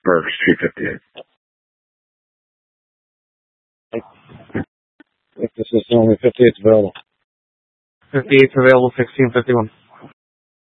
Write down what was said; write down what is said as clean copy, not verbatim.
Burke, Street 58. If this is only 58's available. 58's available, 1651.